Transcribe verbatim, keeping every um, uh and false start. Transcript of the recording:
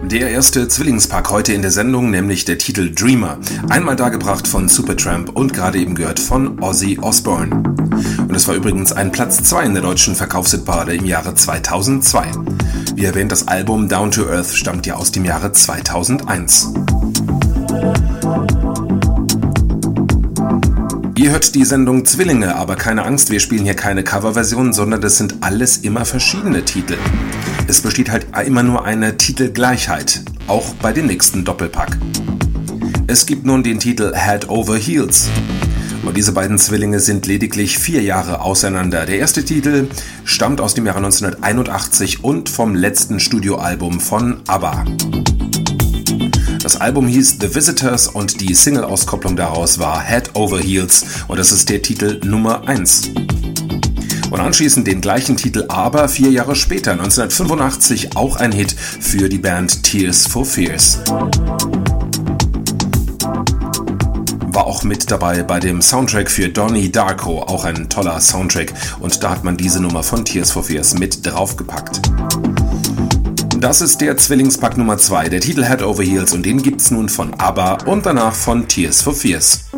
Der erste Zwillingspack heute in der Sendung, nämlich der Titel Dreamer. Einmal dargebracht von Supertramp und gerade eben gehört von Ozzy Osbourne. Und es war übrigens ein Platz zwei in der deutschen Verkaufshitparade im Jahre zweitausendzwei. Wie erwähnt, das Album Down to Earth stammt ja aus dem Jahre zweitausendeins. Ihr hört die Sendung Zwillinge, aber keine Angst, wir spielen hier keine Coverversionen, sondern das sind alles immer verschiedene Titel. Es besteht halt immer nur eine Titelgleichheit, auch bei dem nächsten Doppelpack. Es gibt nun den Titel Head Over Heels. Und diese beiden Zwillinge sind lediglich vier Jahre auseinander. Der erste Titel stammt aus dem Jahre neunzehnhunderteinundachtzig und vom letzten Studioalbum von ABBA. Das Album hieß The Visitors und die Single-Auskopplung daraus war Head Over Heels und das ist der Titel Nummer eins. Und anschließend den gleichen Titel, aber vier Jahre später, neunzehnhundertfünfundachtzig, auch ein Hit für die Band Tears for Fears. War auch mit dabei bei dem Soundtrack für Donnie Darko, auch ein toller Soundtrack, und da hat man diese Nummer von Tears for Fears mit draufgepackt. Das ist der Zwillingspack Nummer zwei, der Titel Head Over Heels, und den gibt's nun von ABBA und danach von Tears for Fears.